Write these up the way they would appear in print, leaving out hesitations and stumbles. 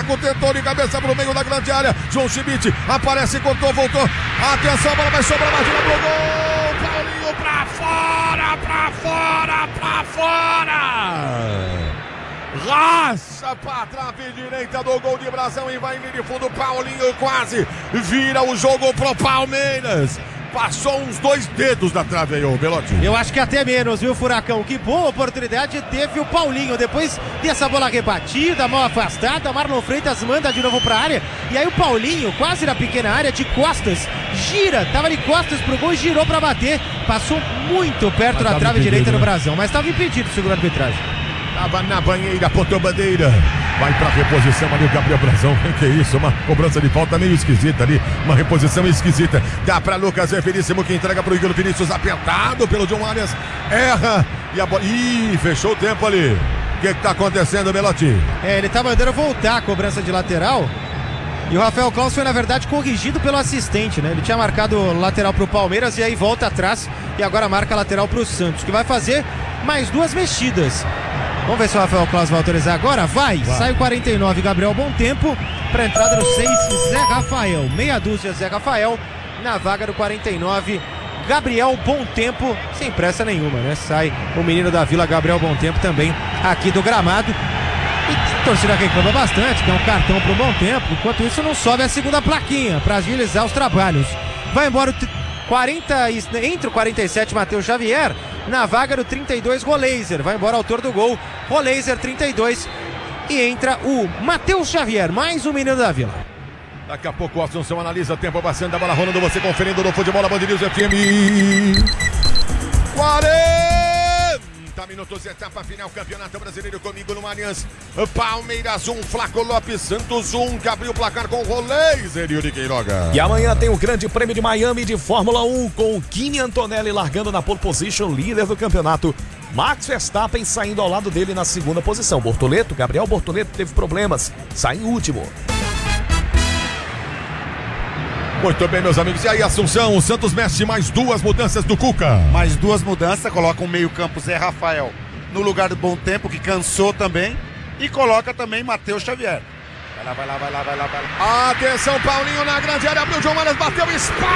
Pacheco tentou de cabeça pro meio da grande área. João Schmidt aparece, cortou, voltou. Atenção, a bola vai sobrar, batida pro gol. Paulinho pra fora, pra fora, pra fora. Raça pra trave direita do gol de Brasão e vai de fundo. Paulinho quase vira o jogo pro Palmeiras. Passou uns 2 dedos da trave aí, o Belotti. Eu acho que até menos, viu, Furacão? Que boa oportunidade teve o Paulinho. Depois dessa bola rebatida, mal afastada, Marlon Freitas manda de novo pra área. E aí o Paulinho, quase na pequena área, de costas, gira. Tava de costas pro gol e girou pra bater. Passou muito perto da trave direita do Brasão, mas tava impedido, segundo a arbitragem. Tava na banheira, apontou bandeira. Vai pra reposição ali o Gabriel Brasão. Que isso, uma cobrança de falta meio esquisita ali. Uma reposição esquisita. Dá pra Lucas Veríssimo que entrega pro Igor Vinícius. Apertado pelo John Arias. Erra. E a bola. Ih, fechou o tempo ali. O que tá acontecendo, Belotti? Ele tá mandando voltar a cobrança de lateral. E o Rafael Claus foi, na verdade, corrigido pelo assistente, né? Ele tinha marcado lateral pro Palmeiras e aí volta atrás. E agora marca lateral pro Santos, que vai fazer mais 2 mexidas. Vamos ver se o Rafael Claus vai autorizar agora. Vai. Sai o 49, Gabriel Bom Tempo. Para entrada no 6, Zé Rafael. Meia dúzia, Zé Rafael. Na vaga do 49, Gabriel Bom Tempo. Sem pressa nenhuma, né? Sai o menino da Vila, Gabriel Bom Tempo, também aqui do gramado. E a torcida reclama bastante, que é um cartão pro Bom Tempo. Enquanto isso, não sobe a segunda plaquinha para agilizar os trabalhos. Vai embora entre o 47, Matheus Xavier. Na vaga do 32, Roleiser. Vai embora, autor do gol, Roleiser, 32. E entra o Matheus Xavier, mais um menino da Vila. Daqui a pouco o Assunção analisa o tempo passando, a bola rolando, você conferindo no Futebol da Band News FM. 40 minutos, etapa final, Campeonato Brasileiro, comigo no Allianz. Palmeiras 1, Flaco Lopes, Santos 1, que abriu o placar com o Roleiser e o de Queiroga. E amanhã tem o Grande Prêmio de Miami de Fórmula 1, com o Kimi Antonelli largando na pole position, líder do campeonato. Max Verstappen saindo ao lado dele na segunda posição. Gabriel Bortoleto teve problemas, sai em último. Muito bem, meus amigos. E aí, Assunção, o Santos mexe mais 2 mudanças do Cuca. Mais 2 mudanças, coloca um meio-campo Zé Rafael no lugar do Bom Tempo, que cansou também. E coloca também Matheus Xavier. Vai lá. Atenção, Paulinho na grande área, abriu o João Arias, bateu, espalma,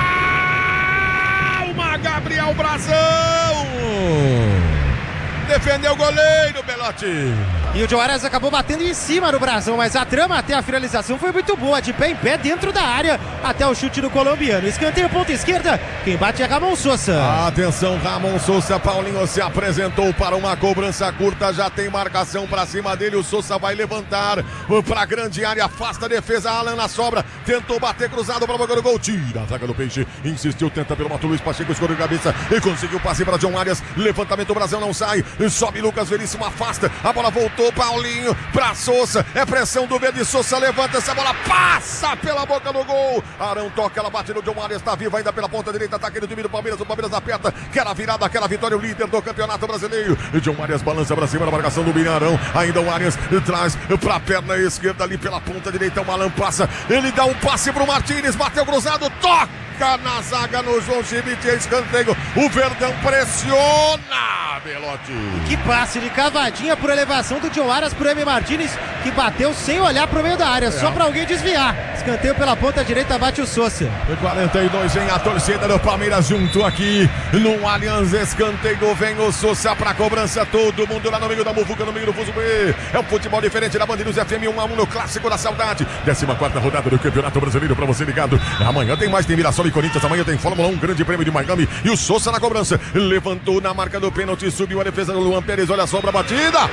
Gabriel Brasão. Defendeu o goleiro, Belotti. E o João Arias acabou batendo em cima do Brasão, mas a trama até a finalização foi muito boa, de pé em pé dentro da área, até o chute do colombiano. Escanteio, ponta esquerda, quem bate é Ramon Sousa. Atenção, Ramon Sousa, Paulinho se apresentou para uma cobrança curta, já tem marcação para cima dele, o Sousa vai levantar para a grande área, afasta a defesa, Alan na sobra, tentou bater cruzado para o boca do gol, tira a zaga do Peixe, insistiu, tenta pelo Mato Luiz Pacheco, escorreu a cabeça e conseguiu passe para John Arias, levantamento, o Brasão não sai, sobe Lucas Veríssimo, afasta, a bola voltou, Paulinho para Sousa, é pressão do verde, Sousa levanta essa bola, passa pela boca do gol, Arão toca, ela bate no John Arias, está vivo ainda pela ponta direita, ataque do time do Palmeiras, o Palmeiras aperta, aquela virada, aquela vitória, o líder do Campeonato Brasileiro, John Arias balança para cima da marcação do Minarão, ainda o Arias traz para a perna esquerda ali pela ponta direita, o Alan passa, ele dá um passe para o Martínez, bateu cruzado, toca na zaga no João Schmidt, escanteio, o Verdão pressiona, Belotti. Que passe de cavadinha por elevação do John Arias pro M. Martínez, que bateu sem olhar pro meio da área, só para alguém desviar. Escanteio pela ponta direita, bate o Sousa. 42 vem a torcida do Palmeiras junto aqui no Allianz, escanteio, vem o Sousa pra cobrança, todo mundo lá no meio da muvuca, no meio do fuso B. É um futebol diferente da Band News FM 1-1 no Clássico da Saudade. 14ª rodada do Campeonato Brasileiro pra você ligado. Amanhã tem mais, tem Mirassol e Corinthians, amanhã tem Fórmula 1, Grande Prêmio de Miami e o Sousa na cobrança. Levantou na marca do pênalti, subiu a defesa do Luan Pérez, olha só pra batida.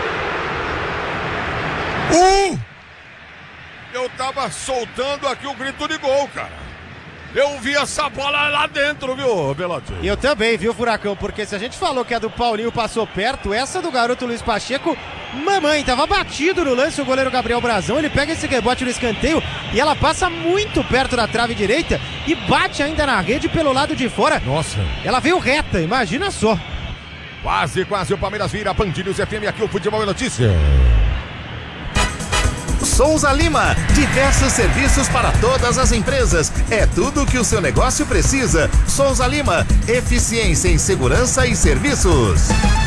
Eu tava soltando aqui o grito de gol, cara. Eu vi essa bola lá dentro, viu, Belotti? Eu também, viu, Furacão? Porque se a gente falou que a do Paulinho passou perto, essa do garoto Luiz Pacheco, mamãe, tava batido no lance o goleiro Gabriel Brasão, ele pega esse rebote no escanteio e ela passa muito perto da trave direita e bate ainda na rede pelo lado de fora. Nossa. Ela veio reta, imagina só. Quase o Palmeiras vira, Band News FM, aqui o Futebol é Notícia. Souza Lima, diversos serviços para todas as empresas. É tudo o que o seu negócio precisa. Souza Lima, eficiência em segurança e serviços.